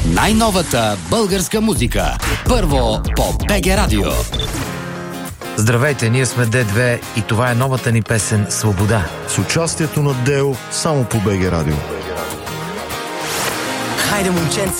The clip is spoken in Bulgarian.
Най-новата българска музика. Първо по БГ Радио. Здравейте, ние сме Д2 и това е новата ни песен «Свобода». С участието на Део само по БГ Радио. Хайде, момченци!